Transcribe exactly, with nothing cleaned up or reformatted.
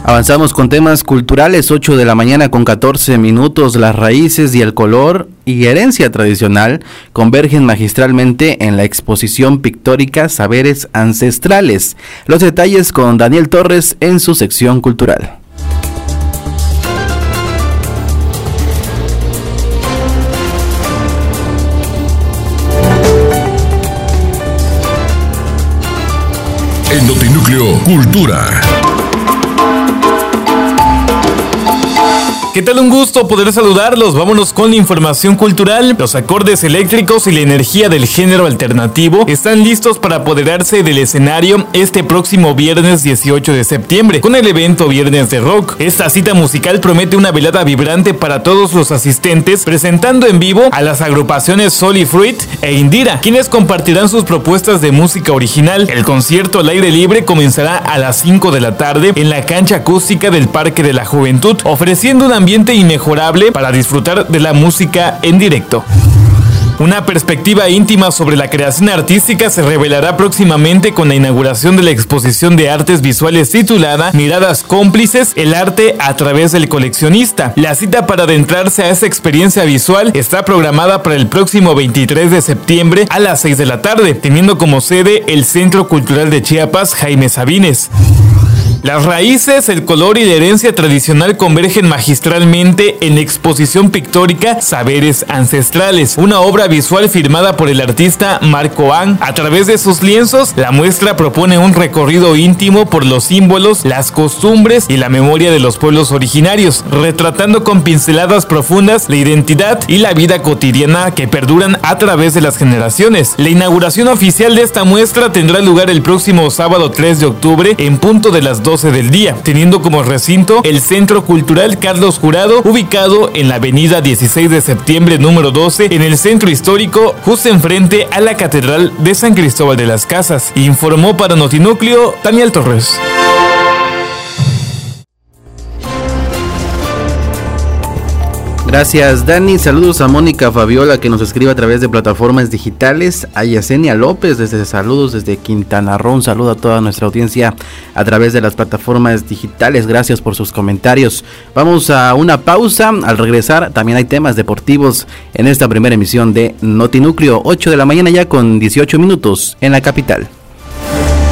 Avanzamos con temas culturales, ocho de la mañana con catorce minutos. Las raíces y el color y herencia tradicional convergen magistralmente en la exposición pictórica Saberes Ancestrales. Los detalles con Daniel Torres en su sección cultural. En Notinúcleo Cultura. ¿Qué tal? Un gusto poder saludarlos. Vámonos con la información cultural. Los acordes eléctricos y la energía del género alternativo están listos para apoderarse del escenario este próximo viernes dieciocho de septiembre con el evento Viernes de Rock. Esta cita musical promete una velada vibrante para todos los asistentes, presentando en vivo a las agrupaciones Sol y Fruit e Indira, quienes compartirán sus propuestas de música original. El concierto al aire libre comenzará a las cinco de la tarde en la cancha acústica del Parque de la Juventud, ofreciendo una ambiente inmejorable para disfrutar de la música en directo. Una perspectiva íntima sobre la creación artística se revelará próximamente con la inauguración de la exposición de artes visuales titulada Miradas Cómplices, el arte a través del coleccionista. La cita para adentrarse a esa experiencia visual está programada para el próximo veintitrés de septiembre a las seis de la tarde, teniendo como sede el Centro Cultural de Chiapas Jaime Sabines. Las raíces, el color y la herencia tradicional convergen magistralmente en la exposición pictórica Saberes Ancestrales, una obra visual firmada por el artista Marco An. A través de sus lienzos, la muestra propone un recorrido íntimo por los símbolos, las costumbres y la memoria de los pueblos originarios, retratando con pinceladas profundas la identidad y la vida cotidiana que perduran a través de las generaciones. La inauguración oficial de esta muestra tendrá lugar el próximo sábado tres de octubre en punto de las doce del día, teniendo como recinto el Centro Cultural Carlos Jurado, ubicado en la avenida dieciséis de septiembre número doce, en el centro histórico, justo enfrente a la Catedral de San Cristóbal de las Casas. Informó para Notinúcleo Daniel Torres. Gracias, Dani. Saludos a Mónica Fabiola, que nos escribe a través de plataformas digitales. A Yesenia López, desde saludos desde Quintana Roo. Un saludo a toda nuestra audiencia a través de las plataformas digitales. Gracias por sus comentarios. Vamos a una pausa. Al regresar, también hay temas deportivos en esta primera emisión de Notinúcleo. ocho de la mañana ya con dieciocho minutos en la capital.